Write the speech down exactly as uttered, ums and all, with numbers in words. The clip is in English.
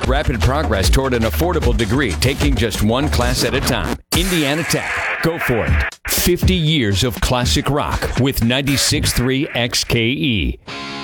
Rapid progress toward an affordable degree, taking just one class at a time. Indiana Tech. Go for it. fifty years of classic rock with ninety-six point three X K E.